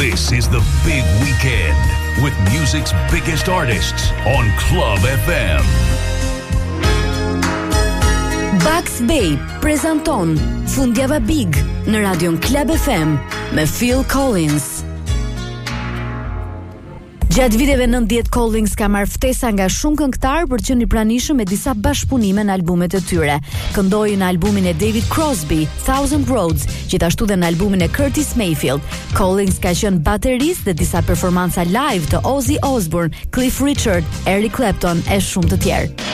This is the big weekend with music's biggest artists on Club FM. Bugs Babe prezanton Fundjava Big në radion Club FM me Phil Collins. Gjatë viteve 90 Collins ka marrë ftesa nga shumë këngëtarë për të qenë i pranishëm me disa bashkëpunime në albumet e tyre. Këndoi në albumin e David Crosby, Thousand Roads, gjithashtu dhe në albumin e Curtis Mayfield. Collins ka qenë baterist dhe disa performanca live të Ozzy Osbourne, Cliff Richard, Eric Clapton e shumë të tjerë.